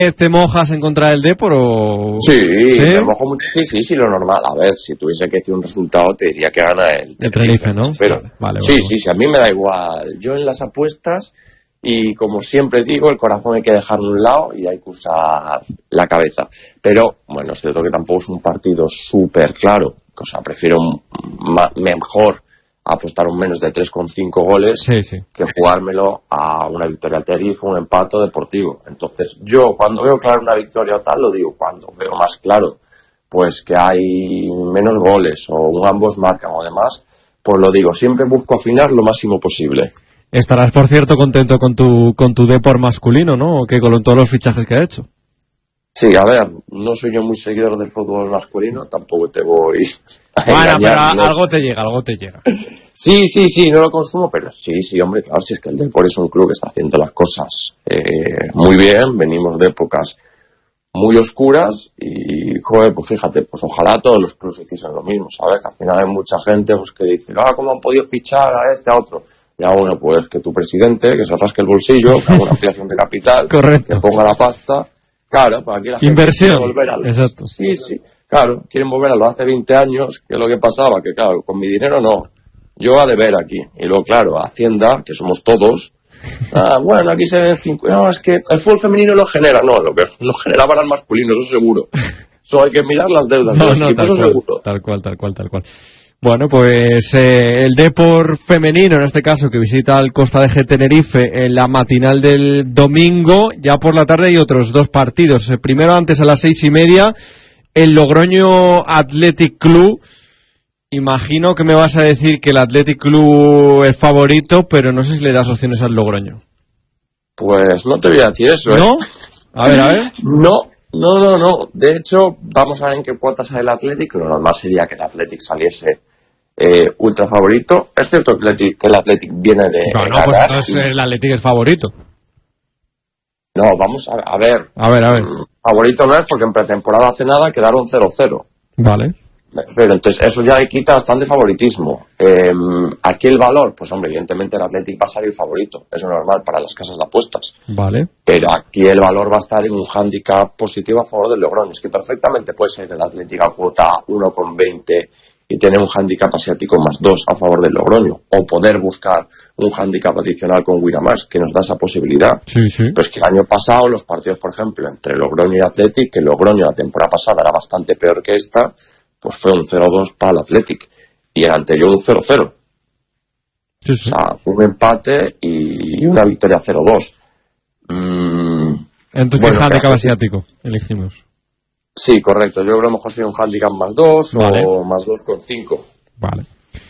¿Te mojas en contra del Depor o...? Sí, me mojo mucho, sí, lo normal. A ver, si tuviese que decir un resultado, te diría que gana el Tenerife, ¿no? Pero, vale. Sí, a mí me da igual. Yo en las apuestas, y como siempre digo, el corazón hay que dejarlo a un lado y hay que usar la cabeza. Pero, bueno, es cierto que tampoco es un partido súper claro. O sea, prefiero mejor apostar un menos de 3,5 goles que jugármelo a una victoria al Tenerife, un empate deportivo. Entonces, yo cuando veo claro una victoria o tal, lo digo. Cuando veo más claro, pues que hay menos goles o ambos marcan o demás, pues lo digo. Siempre busco afinar lo máximo posible. Estarás, por cierto, contento con tu Depor masculino, ¿no? Que con todos los fichajes que ha hecho. Sí, a ver, no soy yo muy seguidor del fútbol masculino, tampoco te voy a engañar. Bueno, pero ¿no? algo te llega. Sí, no lo consumo, pero sí, hombre, claro, si es que el Depor es un club que está haciendo las cosas muy bien, venimos de épocas muy oscuras y, joder, pues fíjate, pues ojalá todos los clubes hiciesen lo mismo, ¿sabes? Que al final hay mucha gente pues que dice, ¿cómo han podido fichar a este, a otro? Ya, bueno, pues que tu presidente, que se rasque el bolsillo, que haga una ampliación de capital, Correcto. Que ponga la pasta. Claro, para que la gente inversión. Quiere volver a Exacto. Sí, claro, quieren volver a lo hace 20 años, que es lo que pasaba, que claro, con mi dinero no. Yo a deber aquí. Y luego, claro, Hacienda, que somos todos. Bueno, aquí se ven 5. No, es que el fútbol femenino lo genera. No, lo genera para el masculino, eso seguro. Eso hay que mirar las deudas de los equipos, eso seguro. Tal cual. Bueno, pues el Depor femenino, en este caso, que visita el Costa de G Tenerife en la matinal del domingo. Ya por la tarde hay otros dos partidos. Primero, antes a las 6:30, el Logroño Athletic Club. Imagino que me vas a decir que el Athletic Club es favorito, pero no sé si le das opciones al Logroño. Pues no te voy a decir eso, ¿No? A ver. No. De hecho, vamos a ver en qué cuotas sale el Athletic. Lo normal sería que el Athletic saliese ultra favorito. Es cierto que el Athletic viene de No, pues entonces el Athletic es favorito. No, vamos a ver. A ver. Favorito no es porque en pretemporada hace nada quedaron 0-0. Vale. Pero entonces eso ya le quita bastante favoritismo. Aquí el valor, pues hombre, evidentemente el Athletic va a salir favorito. Es normal para las casas de apuestas. Vale. Pero aquí el valor va a estar en un hándicap positivo a favor del Logroño. Es que perfectamente puede ser el Athletic a cuota 1,20 y tener un hándicap asiático +2 a favor del Logroño. O poder buscar un hándicap adicional con Winamax, que nos da esa posibilidad. Sí. Pues que el año pasado los partidos, por ejemplo, entre Logroño y Athletic, que Logroño la temporada pasada era bastante peor que esta, pues fue un 0-2 para el Athletic. Y el anterior un 0-0. Sí. O sea, un empate y una victoria 0-2. Entonces, ¿qué handicap asiático elegimos? Sí, correcto. Yo creo que a lo mejor sería un handicap +2 o +2,5. Vale.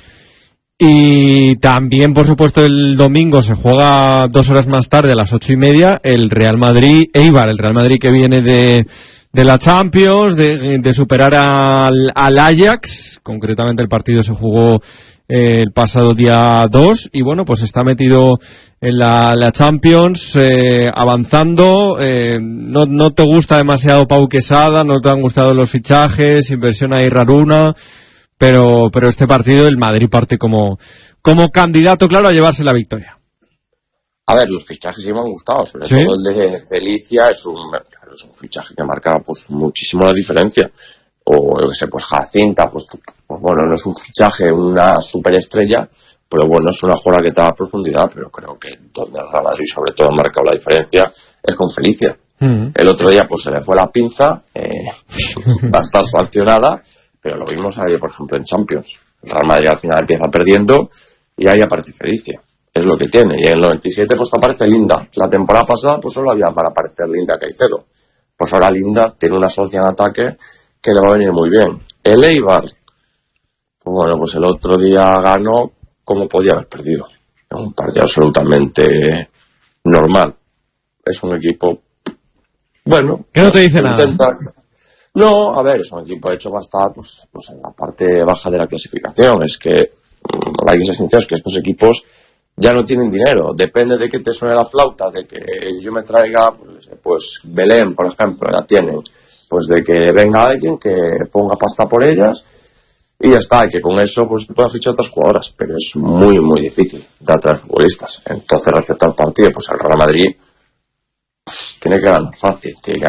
Y también, por supuesto, el domingo se juega 2 horas más tarde, a las 8:30, el Real Madrid-Eibar. El Real Madrid que viene de la Champions, de superar al Ajax. Concretamente el partido se jugó el pasado día 2 y bueno, pues está metido en la Champions, avanzando. No te gusta demasiado Pau Quesada, no te han gustado los fichajes, inversión ahí raruna, pero este partido el Madrid parte como candidato claro a llevarse la victoria. A ver, los fichajes sí me han gustado, sobre todo el de Felicia es un fichaje que marca pues muchísimo la diferencia. O yo que sé, pues Jacinta, pues bueno, no es un fichaje, una superestrella, pero bueno, es una jugadora que te da profundidad, pero creo que donde el Real Madrid sobre todo ha marcado la diferencia es con Felicia. El otro día pues se le fue la pinza, va a estar sancionada, pero lo vimos ayer, por ejemplo, en Champions. El Real Madrid al final empieza perdiendo y ahí aparece Felicia. Es lo que tiene. Y en el 97 pues aparece Linda. La temporada pasada pues solo había para aparecer Linda Caicedo. Pues ahora Linda tiene una socia en ataque que le va a venir muy bien. El Eibar, pues bueno, pues el otro día ganó como podía haber perdido. Es un partido absolutamente normal. Es un equipo, bueno, que no te dice nada. No, a ver, es un equipo hecho va a estar pues en la parte baja de la clasificación. Es que hay que ser sinceros que estos equipos ya no tienen dinero. Depende de que te suene la flauta, de que yo me traiga, pues Belén, por ejemplo, la tienen. Pues de que venga alguien que ponga pasta por ellas y ya está, que con eso pues pueda fichar otras jugadoras, pero es muy muy difícil de atraer futbolistas. Entonces, respecto al partido, pues el Real Madrid pues, tiene que ganar fácil, tiene que